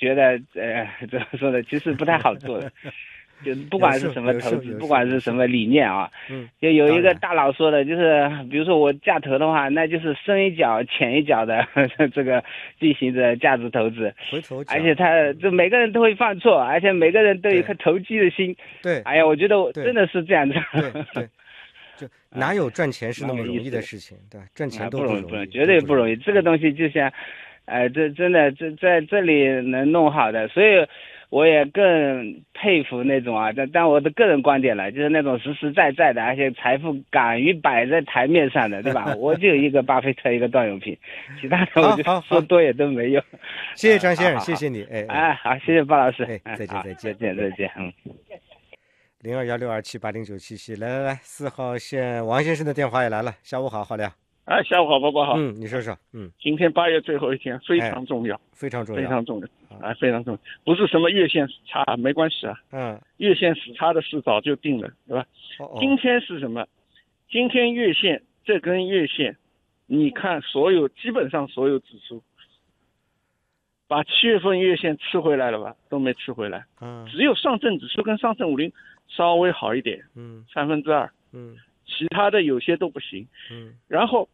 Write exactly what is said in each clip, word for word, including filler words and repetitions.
觉得呃怎么说呢，其实不太好做的。就不管是什么投资，不管是什么理念啊， 嗯， 就有一个大佬说的，就是比如说我价投的话，那就是深一脚浅一脚的这个进行着价值投资， 回头而且他这每个人都会犯错，而且每个人都有一颗投机的心。 对， 哎呀，我觉得我真的是这样子。 对对，就哪有赚钱是那么容易的事情，对吧？赚钱都不容易， 不容易，绝对不容易。这个东西就像，呃，这真的这在这里能弄好的，所以。我也更佩服那种啊，但但我的个人观点了，就是那种实实在在的，而且财富敢于摆在台面上的，对吧？我就一个巴菲特，一个段永平，其他的我就说多也都没用。 谢谢张先生，谢谢你，哎哎，好，谢谢包老师， 哎，再见再见再见再见，嗯。 零二幺六二七八零九七七，来来来，四号线王先生的电话也来了，下午好，好亮。 哎，下午好，宝宝好。 嗯，你说说。嗯， 今天八月最后一天，非常重要， 哎、非常重要， 非常重要，啊，非常重要，不是什么月线死叉，没关系啊。 嗯， 月线死叉的事早就定了，对吧？ 哦哦今天是什么？今天月线这根月线，你看所有基本上所有指数，把七月份月线吃回来了吧？都没吃回来。 嗯， 只有上证指数跟上证五零稍微好一点， 嗯， 三分之二， 嗯。 其他的有些都不行， 嗯， 然后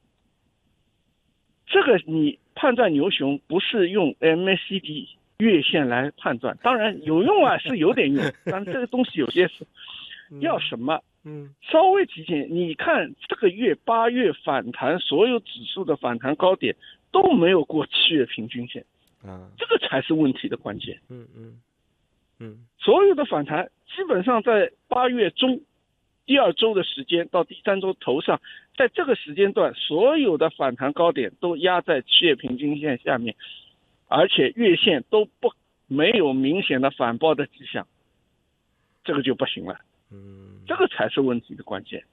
这个你判断牛熊不是用 M A C D 月线来判断，当然有用啊，是有点用，但这个东西有些是要什么， 嗯， 稍微提醒你看这个月八月反弹，所有指数的反弹高点都没有过七月平均线， 啊， 这个才是问题的关键。 嗯嗯嗯， 所有的反弹基本上在八月中。第二周的时间到第三周头上，在这个时间段，所有的反弹高点都压在七月平均线下面，而且月线都不没有明显的反包的迹象，这个就不行了。 嗯， 这个才是问题的关键，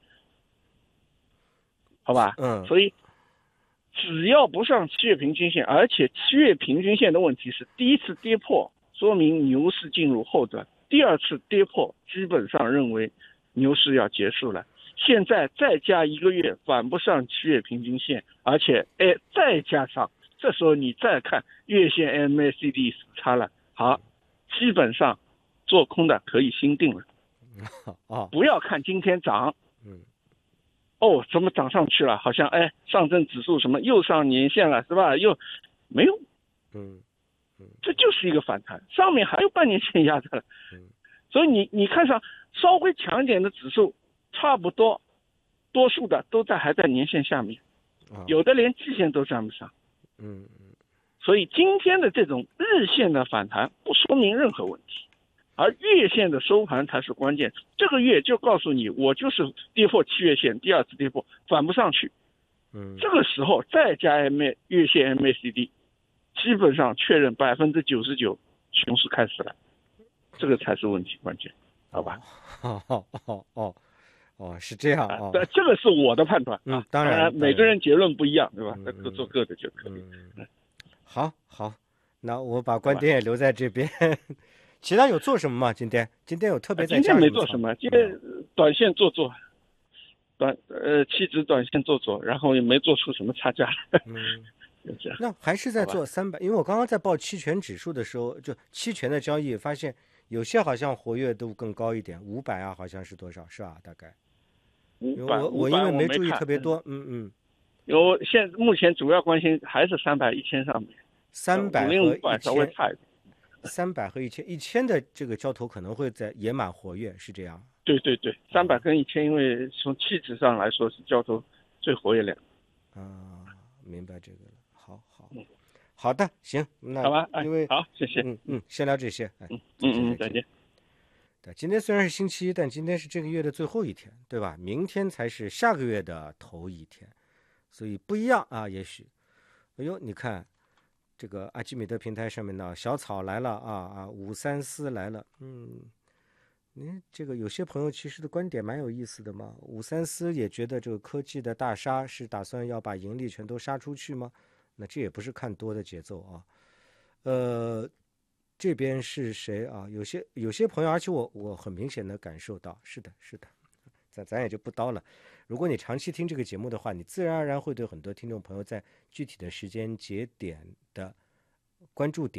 好吧？ 嗯， 所以只要不上七月平均线，而且七月平均线的问题是第一次跌破，说明牛市进入后段；第二次跌破，基本上认为。牛市要结束了，现在再加一个月反不上七月平均线，而且哎再加上，这时候你再看月线 M A C D 死叉了，好，基本上做空的可以心定了。 哦， 不要看今天涨， 嗯， 哦，怎么涨上去了？好像哎上证指数什么又上年线了是吧？又没有， 嗯嗯， 这就是一个反弹，上面还有半年线压着了， 嗯， 所以你你看上。稍微强一点的指数，差不多，多数的都在还在年线下面，有的连季线都站不上。 嗯嗯， 所以今天的这种日线的反弹不说明任何问题，而月线的收盘才是关键。这个月就告诉你，我就是跌破七月线，第二次跌破反不上去。 嗯， 这个时候再加 M A 月线 M A C D， 基本上确认百分之九十九熊市开始了，这个才是问题关键。好吧， 哦哦哦哦哦，是这样啊。 对，这个是我的判断。 嗯，当然， 当然每个人结论不一样，对吧？ 嗯、 各做各的就可以。 嗯，好好，那我把观点也留在这边。其他有做什么吗？今天今天有特别在今天没做什么，今天短线做做，短呃期指短线做做，然后也没做出什么差价来。 嗯。 就这样。 那还是在做三百，因为我刚刚在报期权指数的时候，就期权的交易发现。有些好像活跃度更高一点，五百啊，好像是多少？是吧？大概。我我因为没注意特别多，嗯嗯。 有现目前主要关心还是三百、一千上面。 三百和一千稍微差一点。 三百和一千，一千的这个交投可能会在也蛮活跃，是这样。 对对对，三百跟一千，因为从期指上来说是交投最活跃量。 啊，明白这个了。好好。嗯好的，行，那好吧， 因为、 哎、好，谢谢， 嗯嗯，先聊这些，哎， 嗯嗯嗯，再见。 对，今天虽然是星期一，但今天是这个月的最后一天，对吧？明天才是下个月的头一天，所以不一样啊，也许。哎呦，你看这个阿基米德平台上面呢，小草来了啊啊，五三四来了，嗯，嗯，这个有些朋友其实的观点蛮有意思的嘛。五三四也觉得这个科技的大杀是打算要把盈利全都杀出去吗？那这也不是看多的节奏啊，呃，这边是谁啊？有些有些朋友，而且我我很明显的感受到，是的，是的，咱咱也就不叨了。如果你长期听这个节目的话，你自然而然会对很多听众朋友在具体的时间节点的关注点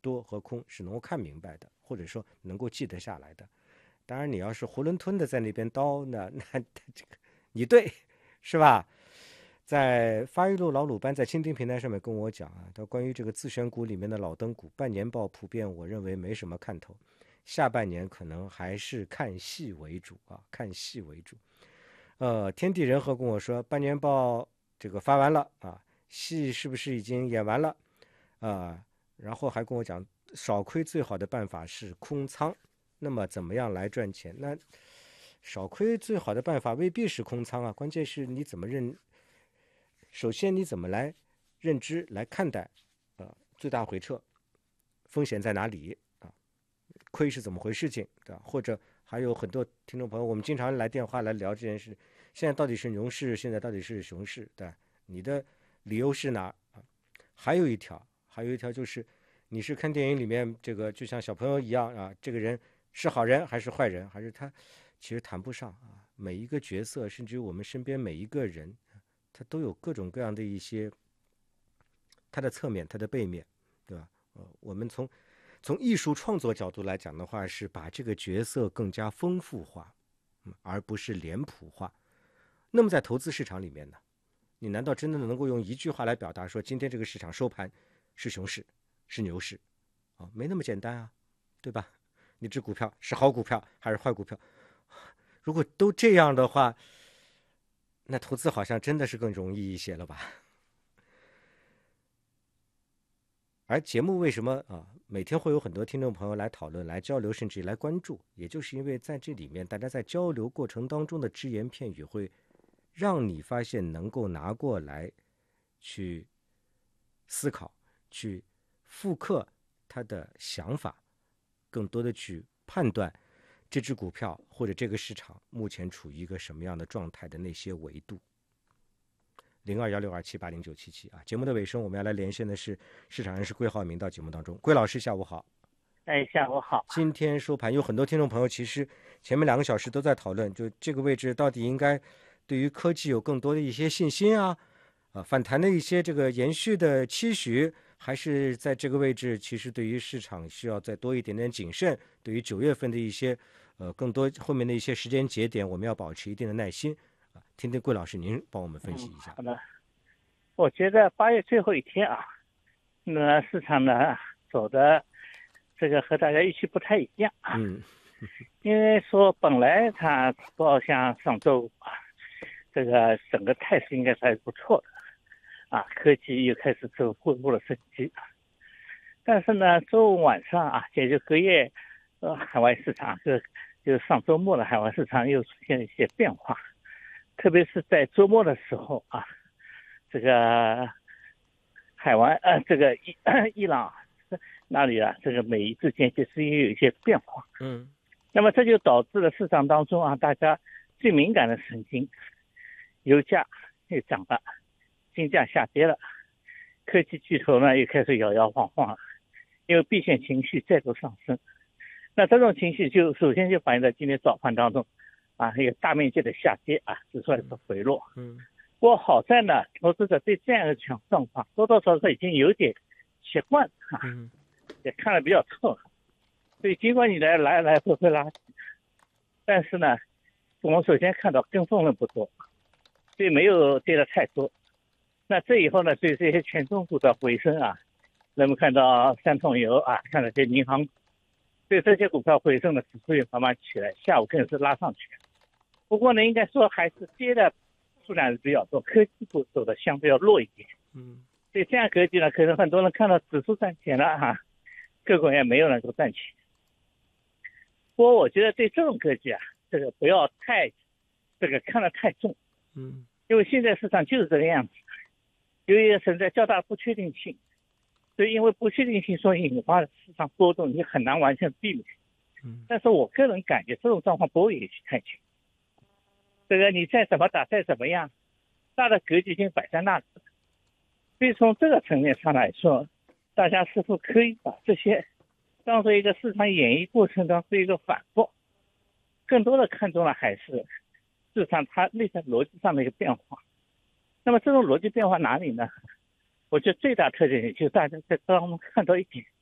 多和空是能够看明白的，或者说能够记得下来的。当然，你要是囫囵吞的在那边叨，那那这个你对，是吧？在发育路老鲁班在蜻蜓平台上面跟我讲啊，他关于这个自选股里面的老登股半年报普遍，我认为没什么看头，下半年可能还是看戏为主啊，看戏为主。呃，天地人和跟我说，半年报这个发完了啊，戏是不是已经演完了啊？然后还跟我讲，少亏最好的办法是空仓。那么怎么样来赚钱？那少亏最好的办法未必是空仓啊，关键是你怎么认。首先你怎么来认知来看待呃最大回撤风险在哪里啊？亏是怎么回事情，对吧？或者还有很多听众朋友，我们经常来电话来聊这件事，现在到底是牛市，现在到底是熊市，对吧？你的理由是哪啊？还有一条，还有一条就是你是看电影里面这个就像小朋友一样啊，这个人是好人还是坏人，还是他其实谈不上啊。每一个角色，甚至于我们身边每一个人，他都有各种各样的一些他的侧面，他的背面，对吧？呃，我们从从艺术创作角度来讲的话，是把这个角色更加丰富化，嗯，而不是脸谱化。那么在投资市场里面呢，你难道真的能够用一句话来表达说今天这个市场收盘是熊市是牛市啊？没那么简单啊，对吧？你这股票是好股票还是坏股票？如果都这样的话，那投资好像真的是更容易一些了吧？而节目为什么啊每天会有很多听众朋友来讨论、来交流，甚至来关注，也就是因为在这里面，大家在交流过程当中的只言片语，会让你发现能够拿过来去思考、去复刻他的想法，更多的去判断这只股票或者这个市场目前处于一个什么样的状态的那些维度。零二幺六二七八零九七七啊，节目的尾声我们要来连线的是市场人士桂浩明到节目当中。桂老师下午好。 哎，下午好。 今天收盘有很多听众朋友其实前面两个小时都在讨论，就这个位置到底应该对于科技有更多的一些信心啊，啊反弹的一些这个延续的期许，还是在这个位置其实对于市场需要再多一点点谨慎，对于九月份的一些呃更多后面的一些时间节点，我们要保持一定的耐心啊。听听桂老师您帮我们分析一下。 嗯、好的，我觉得八月最后一天啊，那市场呢走的这个和大家预期不太一样啊。 嗯， 因为说本来它报像上周啊，这个整个态势应该是还是不错的啊，科技又开始走恢复了升级。但是呢，周五晚上啊，也就隔夜，呃，海外市场就就上周末的海外市场又出现了一些变化。特别是在周末的时候啊，这个海湾呃，这个伊伊朗那里啊，这个美伊之间就是有一些变化， 嗯， 那么这就导致了市场当中啊，大家最敏感的神经，油价又涨了，金价下跌了，科技巨头呢又开始摇摇晃晃了，因为避险情绪再度上升，那这种情绪就首先就反映在今天早盘当中。啊，有大面积的下跌啊，指数还是回落。 嗯， 不过好在呢，投资者对这样的情状况多多少少已经有点习惯啊， 嗯， 也看得比较透了。所以尽管你来来来回回拉，但是呢，我们首先看到跟风人不多，所以没有跌得太多。那这以后呢，对这些权重股的回升啊，人们看到三桶油啊，看到这些银行，对这些股票回升的指数也慢慢起来，下午更是拉上去。不过呢，应该说还是跌的数量是比较多，科技股走的相对要弱一点。 嗯， 所以这样格局呢，可能很多人看到指数赚钱了哈，个股也没有能够赚钱。不过我觉得对这种格局啊，这个不要太这个看得太重。 嗯， 因为现在市场就是这个样子，由于存在较大不确定性，所以因为不确定性所引发的市场波动，你很难完全避免。 嗯，但是我个人感觉这种状况不会延续太久。这个你再怎么打再怎么样，大的格局已经摆在那里了。所以从这个层面上来说，大家是否可以把这些当做一个市场演绎过程当中一个反复，更多的看重了还是市场它内在逻辑上的一个变化。那么这种逻辑变化哪里呢？我觉得最大特点就是大家在当中看到一点，